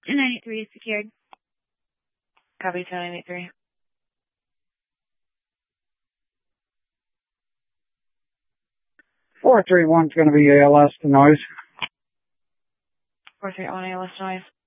983 is secured. Copy 983. 431 is going to be ALS to noise. 431 ALS noise.